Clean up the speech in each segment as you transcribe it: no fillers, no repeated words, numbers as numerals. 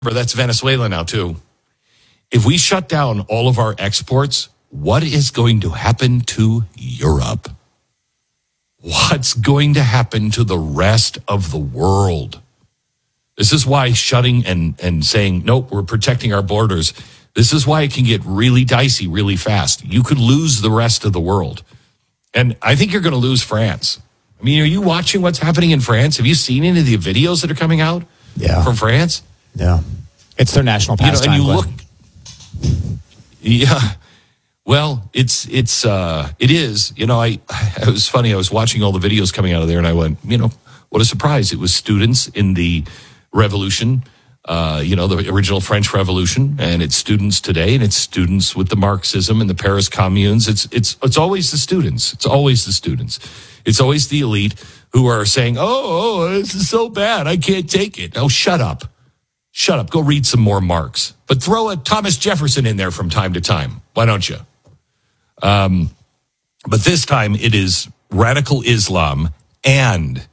that's Venezuela now too. If we shut down all of our exports, what is going to happen to Europe? What's going to happen to the rest of the world? This is why shutting and saying, nope, we're protecting our borders. This is why it can get really dicey really fast. You could lose the rest of the world. And I think you're going to lose France. I mean, are you watching what's happening in France? Have you seen any of the videos that are coming out from France? Yeah. It's their national pastime. And you look. Yeah. Well, it is. It was funny. I was watching all the videos coming out of there and I went, what a surprise. It was students in the revolution, the original French Revolution, and it's students today, and it's students with the Marxism and the Paris communes. It's always the students. It's always the students. It's always the elite who are saying, oh, this is so bad. I can't take it. Oh, shut up. Shut up. Go read some more Marx. But throw a Thomas Jefferson in there from time to time. Why don't you? But this time it is radical Islam and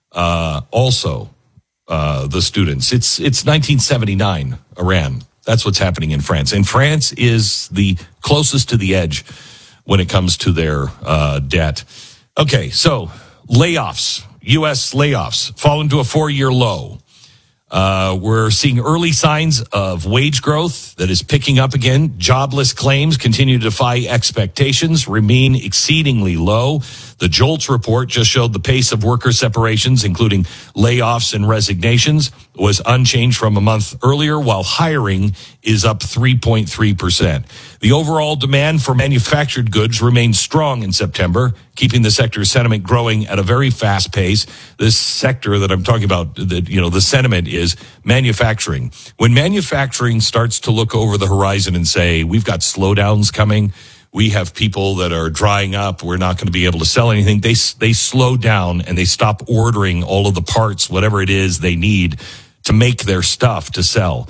also the students. It's 1979, Iran. That's what's happening in France. And France is the closest to the edge when it comes to their debt. Okay, so layoffs, U.S. layoffs, fallen to a 4-year low. We're seeing early signs of wage growth that is picking up again. Jobless claims continue to defy expectations, remain exceedingly low. The JOLTS report just showed the pace of worker separations, including layoffs and resignations, was unchanged from a month earlier, while hiring is up 3.3%. The overall demand for manufactured goods remained strong in September, keeping the sector's sentiment growing at a very fast pace. This sector that I'm talking about, the sentiment is manufacturing. When manufacturing starts to look over the horizon and say, we've got slowdowns coming, we have people that are drying up, we're not going to be able to sell anything, they slow down and they stop ordering all of the parts, whatever it is they need to make their stuff to sell.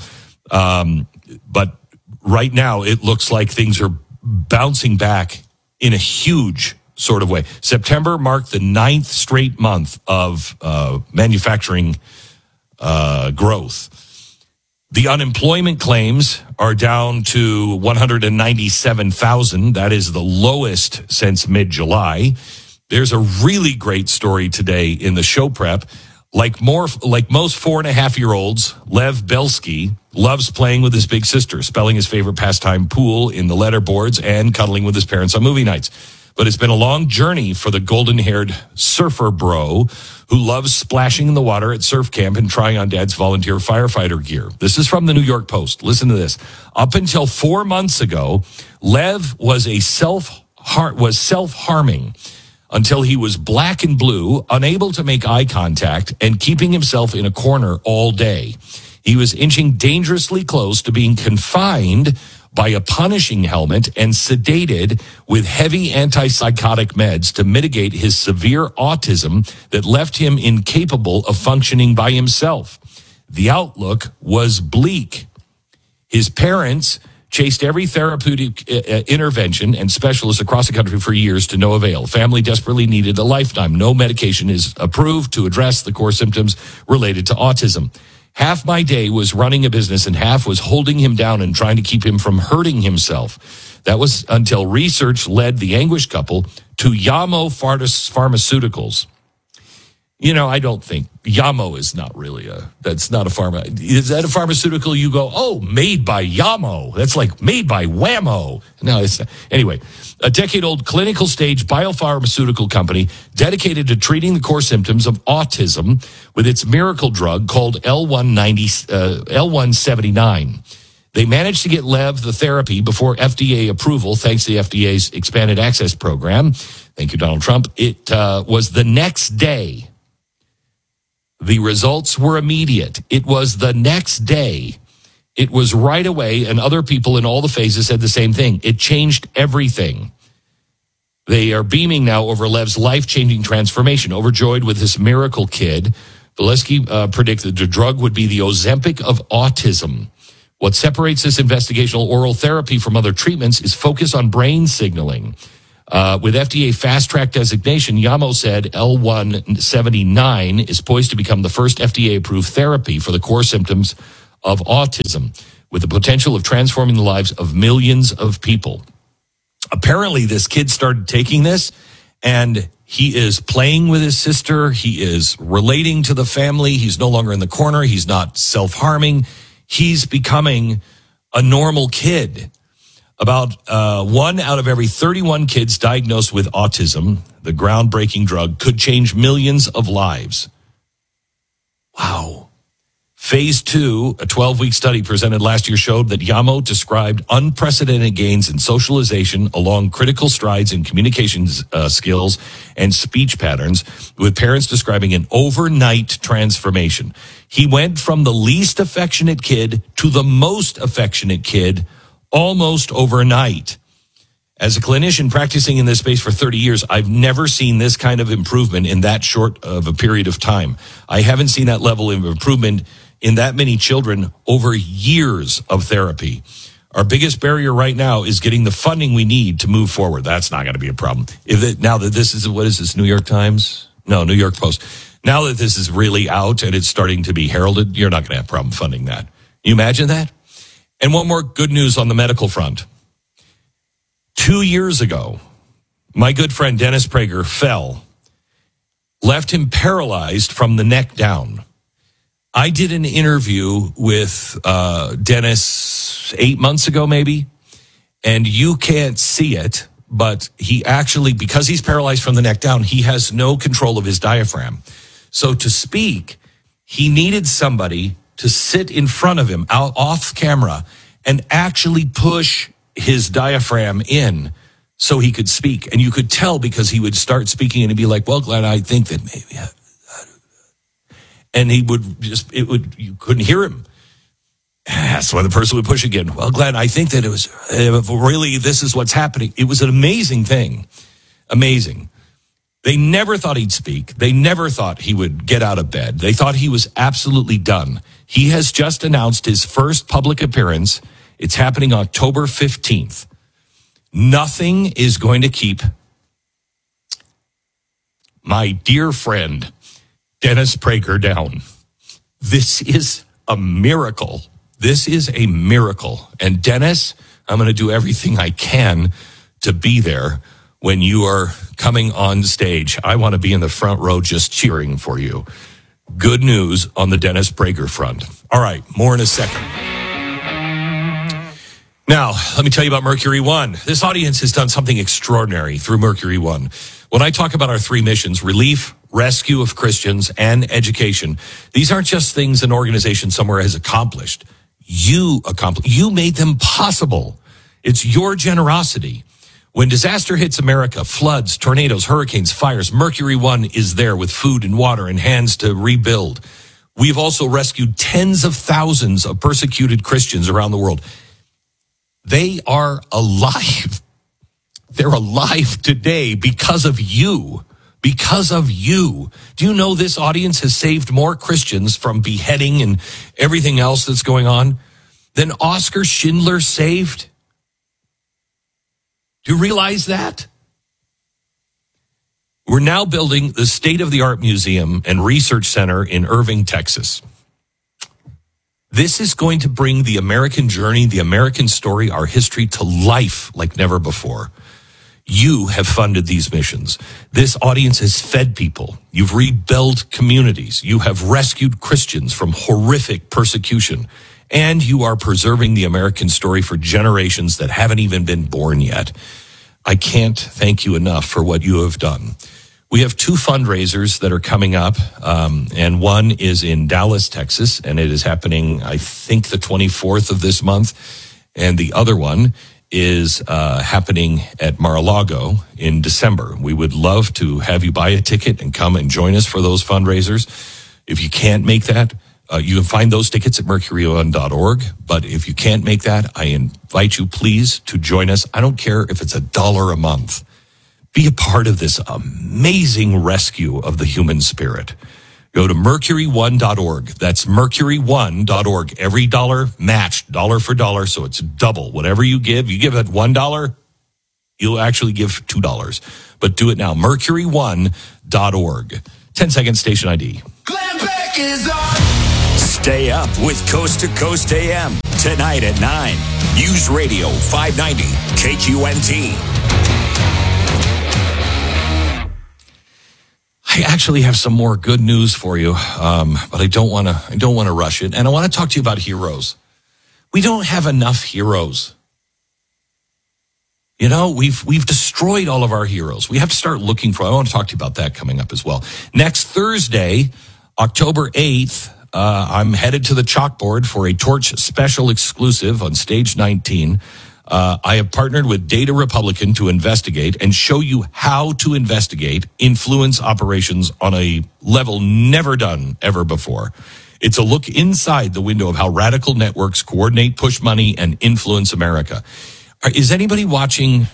But right now, it looks like things are bouncing back in a huge sort of way. September marked the 9th straight month of manufacturing growth. The unemployment claims are down to 197,000. That is the lowest since mid-July. There's a really great story today in the show prep. Like most 4.5-year-olds, Lev Belsky loves playing with his big sister, spelling his favorite pastime pool in the letterboards and cuddling with his parents on movie nights. But it's been a long journey for the golden-haired surfer bro who loves splashing in the water at surf camp and trying on dad's volunteer firefighter gear. This is from the New York Post. Listen to this. Up until 4 months ago, Lev was self-harming until he was black and blue, unable to make eye contact, and keeping himself in a corner all day. He was inching dangerously close to being confined by a punishing helmet and sedated with heavy antipsychotic meds to mitigate his severe autism that left him incapable of functioning by himself. The outlook was bleak. His parents chased every therapeutic intervention and specialist across the country for years to no avail. Family desperately needed a lifetime. No medication is approved to address the core symptoms related to autism. Half my day was running a business and half was holding him down and trying to keep him from hurting himself. That was until research led the anguished couple to Yamo Pharmaceuticals. I don't think Yamo is not really that's not a pharma. Is that a pharmaceutical? You go, oh, made by Yamo. That's like made by Whammo. No, it's not. Anyway, a decade-old clinical stage biopharmaceutical company dedicated to treating the core symptoms of autism with its miracle drug called L179. They managed to get Lev the therapy before FDA approval, thanks to the FDA's expanded access program. Thank you, Donald Trump. It was the next day. The results were immediate. It was the next day. It was right away, and other people in all the phases said the same thing. It changed everything. They are beaming now over Lev's life-changing transformation. Overjoyed with this miracle kid, Valesky predicted the drug would be the Ozempic of autism. What separates this investigational oral therapy from other treatments is focus on brain signaling. With FDA fast-track designation, Yamo said L179 is poised to become the first FDA-approved therapy for the core symptoms of autism with the potential of transforming the lives of millions of people. Apparently, this kid started taking this, and he is playing with his sister. He is relating to the family. He's no longer in the corner. He's not self-harming. He's becoming a normal kid. About 1 out of every 31 kids diagnosed with autism, the groundbreaking drug, could change millions of lives. Wow. Phase 2, a 12-week study presented last year, showed that Yamo described unprecedented gains in socialization along critical strides in communications skills and speech patterns, with parents describing an overnight transformation. He went from the least affectionate kid to the most affectionate kid almost overnight. As a clinician practicing in this space for 30 years, I've never seen this kind of improvement in that short of a period of time. I haven't seen that level of improvement in that many children over years of therapy. Our biggest barrier right now is getting the funding we need to move forward. That's not going to be a problem. Now that this is, what is this, New York Times? No, New York Post. Now that this is really out and it's starting to be heralded, you're not going to have a problem funding that. You imagine that? And one more good news on the medical front. 2 years ago, my good friend Dennis Prager fell, left him paralyzed from the neck down. I did an interview with Dennis 8 months ago, maybe, and you can't see it, but he actually, because he's paralyzed from the neck down, he has no control of his diaphragm. So to speak, he needed somebody to sit in front of him out off camera and actually push his diaphragm in so he could speak. And you could tell because he would start speaking and he'd be like, well, Glenn, I think that maybe, and he would just, you couldn't hear him. That's why the person would push again. Well, Glenn, I think that it was really, this is what's happening. It was an amazing thing. Amazing. They never thought he'd speak. They never thought he would get out of bed. They thought he was absolutely done. He has just announced his first public appearance. It's happening October 15th. Nothing is going to keep my dear friend Dennis Prager down. This is a miracle. This is a miracle. And Dennis, I'm going to do everything I can to be there when you are coming on stage. I want to be in the front row just cheering for you. Good news on the Dennis Prager front. All right, more in a second. Now, let me tell you about Mercury One. This audience has done something extraordinary through Mercury One. When I talk about our three missions, relief, rescue of Christians, and education, these aren't just things an organization somewhere has accomplished. You made them possible. It's your generosity. When disaster hits America, floods, tornadoes, hurricanes, fires, Mercury One is there with food and water and hands to rebuild. We've also rescued tens of thousands of persecuted Christians around the world. They are alive. They're alive today because of you. Because of you. Do you know this audience has saved more Christians from beheading and everything else that's going on than Oskar Schindler saved? Do you realize that? We're now building the state-of-the-art museum and research center in Irving, Texas. This is going to bring the American journey, the American story, our history to life like never before. You have funded these missions. This audience has fed people. You've rebuilt communities. You have rescued Christians from horrific persecution. And you are preserving the American story for generations that haven't even been born yet. I can't thank you enough for what you have done. We have two fundraisers that are coming up, and one is in Dallas, Texas, and it is happening, I think, the 24th of this month. And the other one is happening at Mar-a-Lago in December. We would love to have you buy a ticket and come and join us for those fundraisers. If you can't make that, you can find those tickets at mercuryone.org. But if you can't make that, I invite you, please, to join us. I don't care if it's $1 a month. Be a part of this amazing rescue of the human spirit. Go to mercuryone.org. That's mercuryone.org. Every dollar matched, dollar for dollar, so it's double. Whatever you give it $1, you'll actually give $2. But do it now, mercuryone.org. 10-second station ID. Glenn Beck is on. Stay up with Coast to Coast AM tonight at 9. News Radio 590 KQNT. I actually have some more good news for you, but I don't want to rush it, and I want to talk to you about heroes. We don't have enough heroes. You know, we've destroyed all of our heroes. We have to start looking for. I want to talk to you about that coming up as well. Next Thursday, October 8th, I'm headed to the chalkboard for a Torch special exclusive on Stage 19. I have partnered with Data Republican to investigate and show you how to investigate influence operations on a level never done ever before. It's a look inside the window of how radical networks coordinate, push money, and influence America. Is anybody watching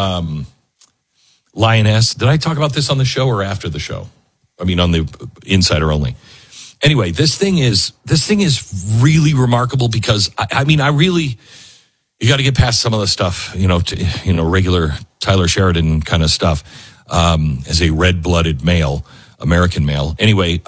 Lioness? Did I talk about this on the show or after the show? I mean, on the Insider only. Anyway, this thing is really remarkable because you got to get past some of the stuff, regular Tyler Sheridan kind of stuff as a red-blooded male, American male. Anyway,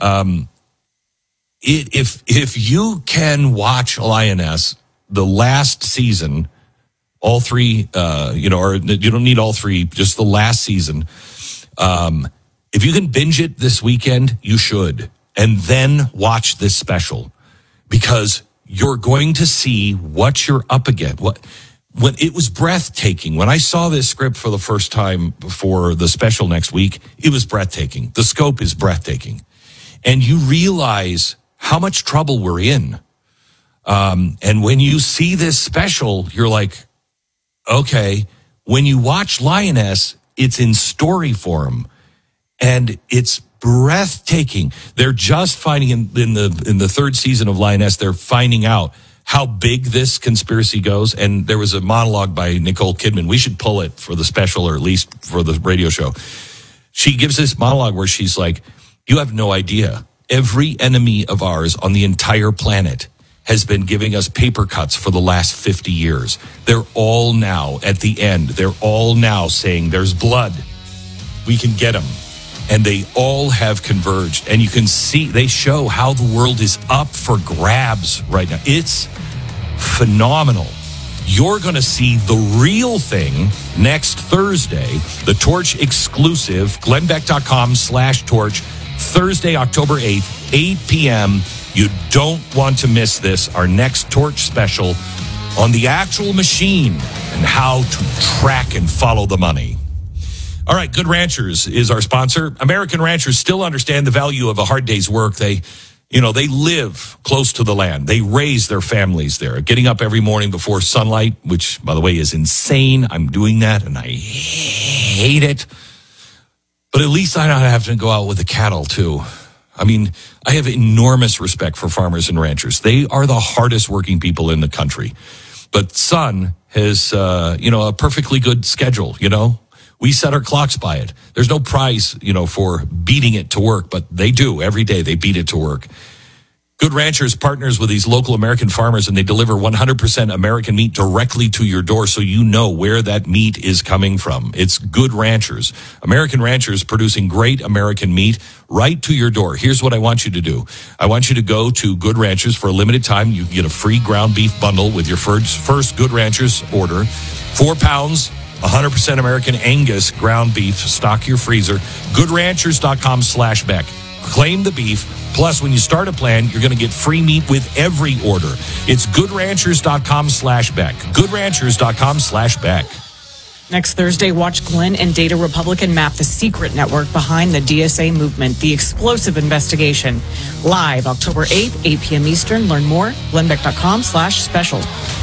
if you can watch Lioness, the last season, all three, or you don't need all three, just the last season. If you can binge it this weekend, you should, and then watch this special because you're going to see what you're up against. When it was breathtaking. When I saw this script for the first time for the special next week, it was breathtaking. The scope is breathtaking. And you realize how much trouble we're in. And when you see this special, you're like, okay. When you watch Lioness, it's in story form. And it's breathtaking. They're just finding in the third season of Lioness, they're finding out how big this conspiracy goes. And there was a monologue by Nicole Kidman. We should pull it for the special or at least for the radio show. She gives this monologue where she's like, you have no idea. Every enemy of ours on the entire planet has been giving us paper cuts for the last 50 years. They're all now at the end. They're all now saying there's blood. We can get them. And they all have converged. And you can see, they show how the world is up for grabs right now. It's phenomenal. You're going to see the real thing next Thursday, the Torch exclusive, glennbeck.com/torch, Thursday, October 8th, 8 p.m. You don't want to miss this, our next Torch special on the actual machine and how to track and follow the money. All right, Good Ranchers is our sponsor. American ranchers still understand the value of a hard day's work. They live close to the land. They raise their families there, getting up every morning before sunlight, which, by the way, is insane. I'm doing that, and I hate it. But at least I don't have to go out with the cattle, too. I mean, I have enormous respect for farmers and ranchers. They are the hardest working people in the country. But Sun has, a perfectly good schedule, We set our clocks by it. There's no prize, for beating it to work, but they do. Every day they beat it to work. Good Ranchers partners with these local American farmers, and they deliver 100% American meat directly to your door so you know where that meat is coming from. It's Good Ranchers. American ranchers producing great American meat right to your door. Here's what I want you to do. I want you to go to Good Ranchers for a limited time. You can get a free ground beef bundle with your first Good Ranchers order. 4 pounds. 100% American Angus ground beef. Stock your freezer. GoodRanchers.com/Beck. Claim the beef. Plus, when you start a plan, you're going to get free meat with every order. It's GoodRanchers.com/Beck. GoodRanchers.com/Beck. Next Thursday, watch Glenn and Data Republican map the secret network behind the DSA movement, the explosive investigation. Live October 8th, 8 p.m. Eastern. Learn more, glennbeck.com/special.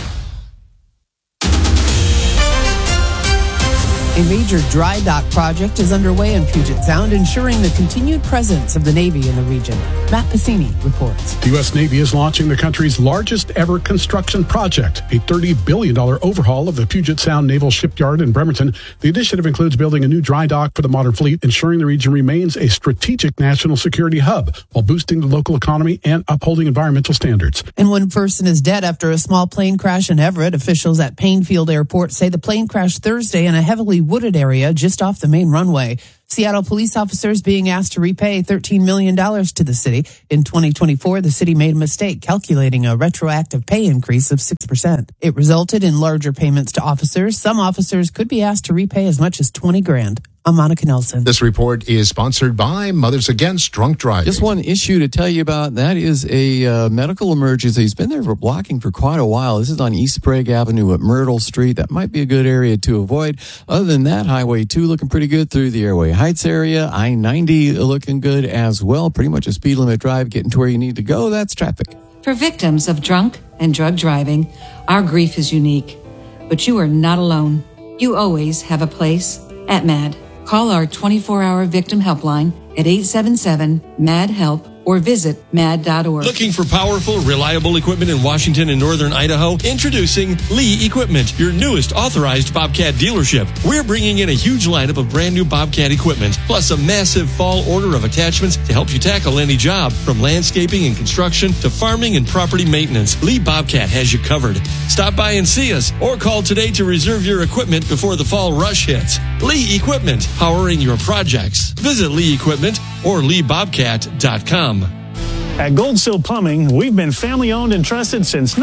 A major dry dock project is underway in Puget Sound, ensuring the continued presence of the Navy in the region. Matt Passini reports. The U.S. Navy is launching the country's largest ever construction project, a $30 billion overhaul of the Puget Sound Naval Shipyard in Bremerton. The initiative includes building a new dry dock for the modern fleet, ensuring the region remains a strategic national security hub while boosting the local economy and upholding environmental standards. And one person is dead after a small plane crash in Everett. Officials at Painfield Airport say the plane crashed Thursday in a heavily wooded area just off the main runway. Seattle police officers being asked to repay $13 million to the city. In 2024, the city made a mistake calculating a retroactive pay increase of 6%. It resulted in larger payments to officers. Some officers could be asked to repay as much as $20,000. I'm Monica Nelson. This report is sponsored by Mothers Against Drunk Driving. Just one issue to tell you about. That is a medical emergency. It's been there for blocking for quite a while. This is on East Sprague Avenue at Myrtle Street. That might be a good area to avoid. Other than that, Highway 2 looking pretty good through the Airway Heights area. I-90 looking good as well. Pretty much a speed limit drive, getting to where you need to go. That's traffic. For victims of drunk and drug driving, our grief is unique. But you are not alone. You always have a place at MAD. Call our 24-hour victim helpline at 877-MAD-HELP or visit mad.org. Looking for powerful, reliable equipment in Washington and northern Idaho? Introducing Lee Equipment, your newest authorized Bobcat dealership. We're bringing in a huge lineup of brand new Bobcat equipment, plus a massive fall order of attachments to help you tackle any job, from landscaping and construction to farming and property maintenance. Lee Bobcat has you covered. Stop by and see us, or call today to reserve your equipment before the fall rush hits. Lee Equipment, powering your projects. Visit Lee Equipment or LeeBobcat.com. At Gold Seal Plumbing, we've been family-owned and trusted since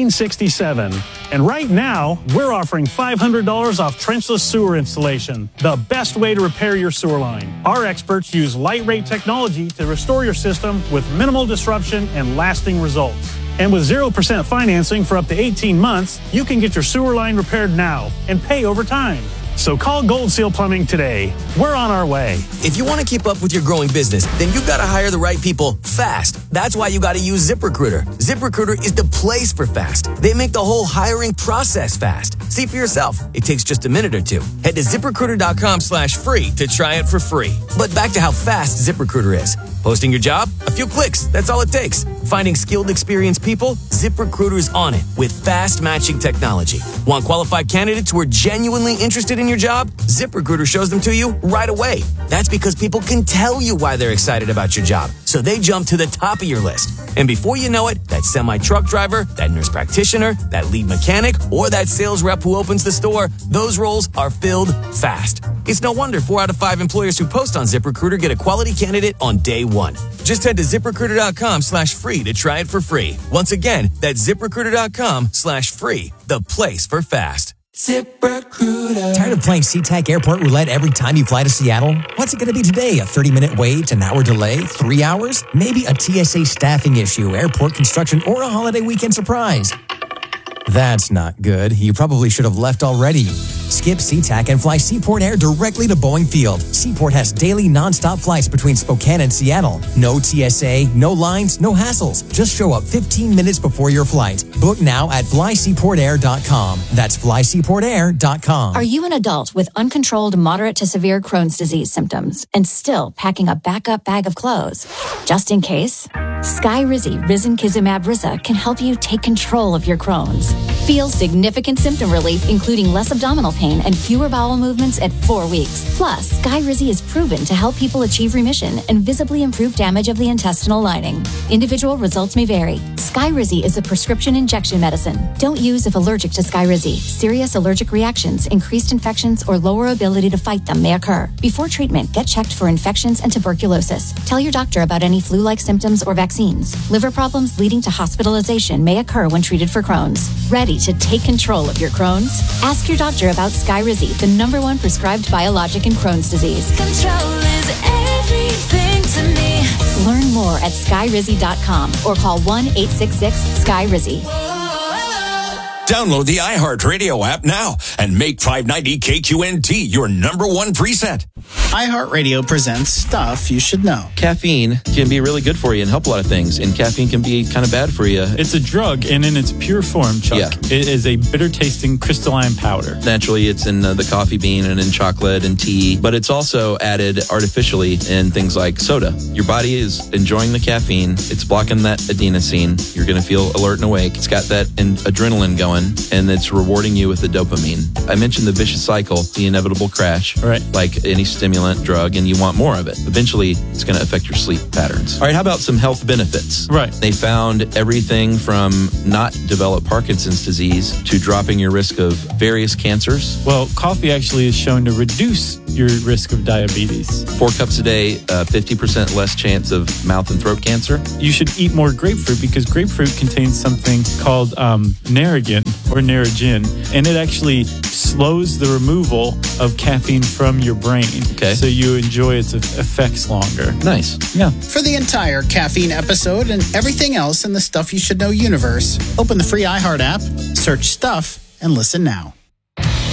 1967. And right now, we're offering $500 off trenchless sewer installation, the best way to repair your sewer line. Our experts use light-rate technology to restore your system with minimal disruption and lasting results. And with 0% financing for up to 18 months, you can get your sewer line repaired now and pay over time. So call Gold Seal Plumbing today. We're on our way. If you want to keep up with your growing business, then you've got to hire the right people fast. That's why you got to use ZipRecruiter. ZipRecruiter is the place for fast. They make the whole hiring process fast. See for yourself. It takes just a minute or two. Head to ZipRecruiter.com/free to try it for free. But back to how fast ZipRecruiter is. Posting your job? A few clicks. That's all it takes. Finding skilled, experienced people? ZipRecruiter's on it with fast matching technology. Want qualified candidates who are genuinely interested in your job? ZipRecruiter shows them to you right away. That's because people can tell you why they're excited about your job, so they jump to the top of your list. And before you know it, that semi-truck driver, that nurse practitioner, that lead mechanic, or that sales rep who opens the store, those roles are filled fast. It's no wonder 4 out of 5 employers who post on ZipRecruiter get a quality candidate on day one. Just head to ZipRecruiter.com/free to try it for free. Once again, that's ZipRecruiter.com/free, the place for fast. ZipRecruiter. Tired of playing SeaTac Airport Roulette every time you fly to Seattle? What's it going to be today? A 30-minute wait, an hour delay, 3 hours? Maybe a TSA staffing issue, airport construction, or a holiday weekend surprise. That's not good. You probably should have left already. Skip SeaTac and fly Seaport Air directly to Boeing Field. Seaport has daily nonstop flights between Spokane and Seattle. No TSA, no lines, no hassles. Just show up 15 minutes before your flight. Book now at flyseaportair.com. That's flyseaportair.com. Are you an adult with uncontrolled moderate to severe Crohn's disease symptoms and still packing a backup bag of clothes? Just in case? Skyrizi Risankizumab Risa can help you take control of your Crohn's. Feel significant symptom relief, including less abdominal pain and fewer bowel movements at 4 weeks. Plus, Skyrizi is proven to help people achieve remission and visibly improve damage of the intestinal lining. Individual results may vary. Skyrizi is a prescription injection medicine. Don't use if allergic to Skyrizi. Serious allergic reactions, increased infections, or lower ability to fight them may occur. Before treatment, get checked for infections and tuberculosis. Tell your doctor about any flu-like symptoms or vaccines. Liver problems leading to hospitalization may occur when treated for Crohn's. Ready to take control of your Crohn's? Ask your doctor about Skyrizi, the #1 prescribed biologic in Crohn's disease. Control is everything to me. Learn more at skyrizi.com or call 1-866-SKY-RIZI. Download the iHeartRadio app now and make 590 KQNT your #1 preset. iHeartRadio presents Stuff You Should Know. Caffeine can be really good for you and help a lot of things, and caffeine can be kind of bad for you. It's a drug, and in its pure form, Chuck, it is a bitter-tasting crystalline powder. Naturally, it's in the coffee bean and in chocolate and tea, but it's also added artificially in things like soda. Your body is enjoying the caffeine. It's blocking that adenosine. You're going to feel alert and awake. It's got that adrenaline going, and it's rewarding you with the dopamine. I mentioned the vicious cycle, the inevitable crash. Right. Like any stimulant drug and you want more of it. Eventually, it's going to affect your sleep patterns. All right, how about some health benefits? Right. They found everything from not develop Parkinson's disease to dropping your risk of various cancers. Well, coffee actually is shown to reduce your risk of diabetes. 4 cups a day, 50% less chance of mouth and throat cancer. You should eat more grapefruit because grapefruit contains something called Narragin or Narragin, and it actually slows the removal of caffeine from your brain. Okay. So you enjoy its effects longer. Nice. Yeah. For the entire caffeine episode and everything else in the Stuff You Should Know universe, open the free iHeart app, search Stuff, and listen now.